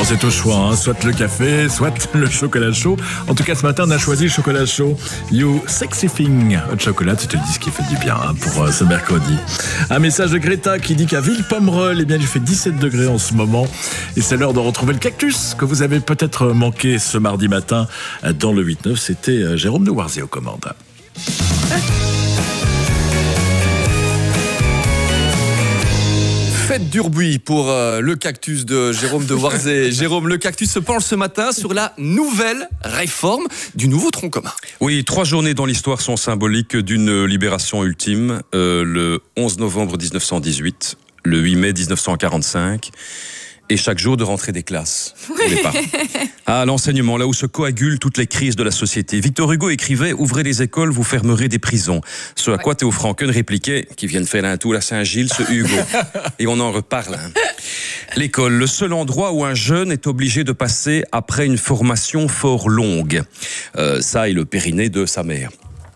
Alors c'est au choix, hein. Soit le café, soit le chocolat chaud. En tout cas, ce matin, on a choisi le chocolat chaud. You Sexy Thing. Hot chocolat, c'est le disque qui fait du bien pour ce mercredi. Un message de Greta qui dit qu'à Villepomerol, il fait 17 degrés en ce moment. Et c'est l'heure de retrouver le cactus que vous avez peut-être manqué ce mardi matin dans le 8-9. C'était Jérôme de Warzé aux commandes. Faites du bruit pour le cactus de Jérôme de Warzé. Jérôme, le cactus se penche ce matin sur la nouvelle réforme du nouveau tronc commun. Oui, 3 journées dans l'histoire sont symboliques d'une libération ultime. Le 11 novembre 1918, le 8 mai 1945... et chaque jour de rentrée des classes pour les parents. Ah, l'enseignement, là où se coagulent toutes les crises de la société. Victor Hugo écrivait « Ouvrez les écoles, vous fermerez des prisons ». Ce à quoi Théo Franken répliquait « Qui viennent faire un tour à Saint-Gilles, ce Hugo ». Et on en reparle. Hein. L'école, le seul endroit où un jeune est obligé de passer après une formation fort longue. Ça et le périnée de sa mère.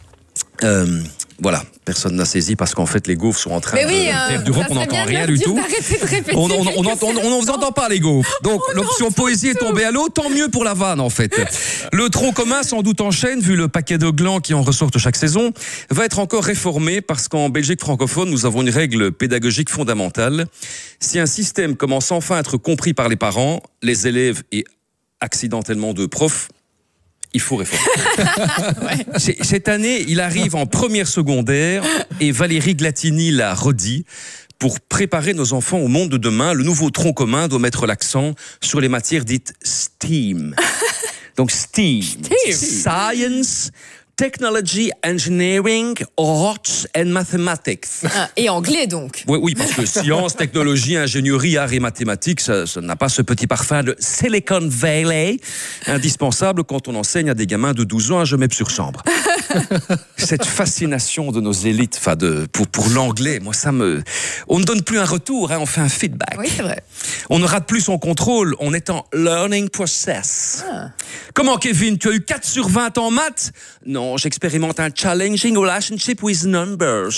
Voilà, personne n'a saisi parce qu'en fait les gaufres sont en train de faire du rock, on n'entend rien du tout. On ne vous entend pas les gaufres. Donc l'option poésie est tombée à l'eau, tant mieux pour la vanne en fait. Le tronc commun sans doute en chaîne, vu le paquet de glands qui en ressortent chaque saison, va être encore réformé parce qu'en Belgique francophone, nous avons une règle pédagogique fondamentale. Si un système commence enfin à être compris par les parents, les élèves et accidentellement deux profs, il faut réformer. Ouais. Cette année, il arrive en première secondaire et Valérie Glatini l'a redit. Pour préparer nos enfants au monde de demain, le nouveau tronc commun doit mettre l'accent sur les matières dites STEAM. Donc STEAM. Science, Technology, Engineering, Arts and Mathematics. Et anglais donc. Oui, parce que science, technologie, ingénierie, arts et mathématiques, ça n'a pas ce petit parfum de Silicon Valley, indispensable quand on enseigne à des gamins de 12 ans à Gemep-sur-Sambre. Cette fascination de nos élites, pour l'anglais, moi on ne donne plus un retour, hein, on fait un feedback. Oui, c'est vrai. On ne rate plus son contrôle, on est en learning process. Comment Kevin, tu as eu 4 sur 20 en maths? Non, j'expérimente un challenging relationship with numbers.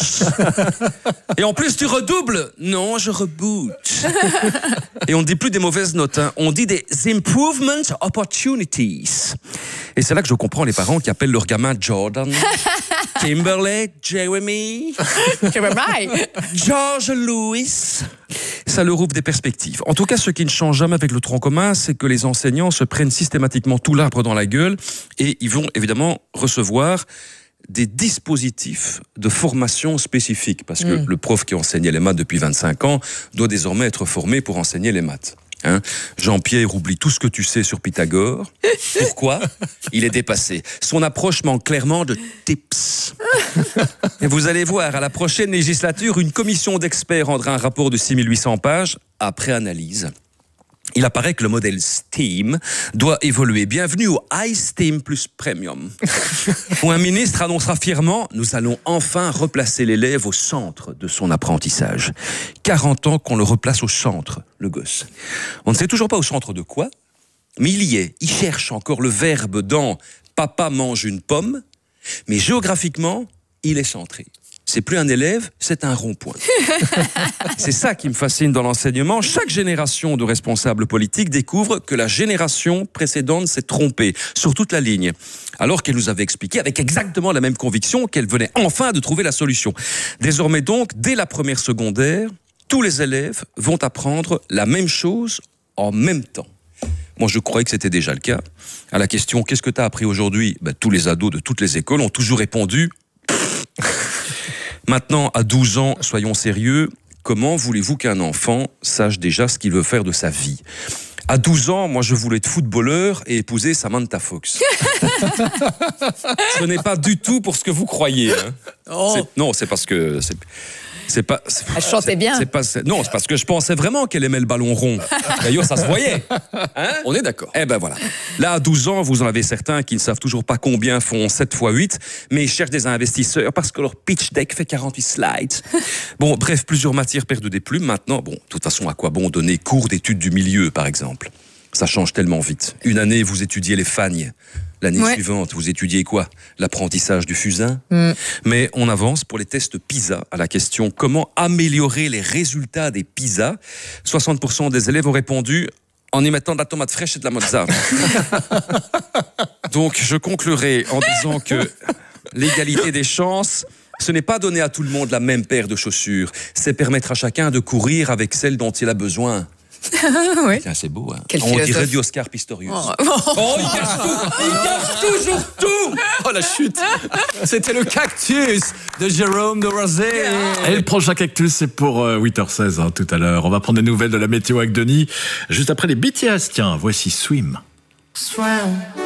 Et en plus, tu redoubles? Non, je reboot. Et on ne dit plus des mauvaises notes, hein. On dit des improvement opportunities. Et c'est là que je comprends les parents qui appellent leur gamin Jordan, Kimberley, Jeremy, George Lewis. Ça leur ouvre des perspectives. En tout cas, ce qui ne change jamais avec le tronc commun, c'est que les enseignants se prennent systématiquement tout l'arbre dans la gueule et ils vont évidemment recevoir des dispositifs de formation spécifiques. Parce que le prof qui enseignait les maths depuis 25 ans doit désormais être formé pour enseigner les maths. Hein? Jean-Pierre oublie tout ce que tu sais sur Pythagore. Pourquoi? Il est dépassé. Son approche manque clairement de tips. Et vous allez voir, à la prochaine législature, une commission d'experts rendra un rapport de 6800 pages après analyse. Il apparaît que le modèle STEAM doit évoluer. Bienvenue au High STEAM plus Premium, où un ministre annoncera fièrement « Nous allons enfin replacer l'élève au centre de son apprentissage ». 40 ans qu'on le replace au centre, le gosse. On ne sait toujours pas au centre de quoi, mais il y est. Il cherche encore le verbe dans « Papa mange une pomme », mais géographiquement, il est centré. C'est plus un élève, c'est un rond-point. C'est ça qui me fascine dans l'enseignement. Chaque génération de responsables politiques découvre que la génération précédente s'est trompée sur toute la ligne, alors qu'elle nous avait expliqué avec exactement la même conviction qu'elle venait enfin de trouver la solution. Désormais donc, dès la première secondaire, tous les élèves vont apprendre la même chose en même temps. Moi, je croyais que c'était déjà le cas. À la question « Qu'est-ce que tu as appris aujourd'hui ?» Tous les ados de toutes les écoles ont toujours répondu « Maintenant, à 12 ans, soyons sérieux, comment voulez-vous qu'un enfant sache déjà ce qu'il veut faire de sa vie ? À 12 ans, moi, je voulais être footballeur et épouser Samantha Fox. Ce n'est pas du tout pour ce que vous croyez. Hein. Oh. Non, c'est parce que... C'est pas, elle chantait bien. C'est parce que je pensais vraiment qu'elle aimait le ballon rond. D'ailleurs, ça se voyait. Hein? On est d'accord. Eh ben voilà. Là, à 12 ans, vous en avez certains qui ne savent toujours pas combien font 7 x 8, mais ils cherchent des investisseurs parce que leur pitch deck fait 48 slides. Bon, bref, plusieurs matières perdent des plumes. Maintenant, de toute façon, à quoi bon donner cours d'études du milieu, par exemple ? Ça change tellement vite. Une année, vous étudiez les fagnes. L'année suivante, vous étudiez quoi ? L'apprentissage du fusain. Mais on avance pour les tests PISA à la question « Comment améliorer les résultats des PISA ?» 60% des élèves ont répondu en y mettant de la tomate fraîche et de la mozza. Donc, je conclurai en disant que l'égalité des chances, ce n'est pas donner à tout le monde la même paire de chaussures, c'est permettre à chacun de courir avec celle dont il a besoin. Oui. Tiens, c'est beau, hein. Quel On philosophe. dirait du Oscar Pistorius. Oh. Il casse tout. Il casse toujours tout. Oh la chute. C'était le cactus de Jérôme de Warzé. Et le prochain cactus, c'est pour 8h16 hein, tout à l'heure. On va prendre des nouvelles de la météo avec Denis juste après les BTS. Tiens, voici Swim. Swim.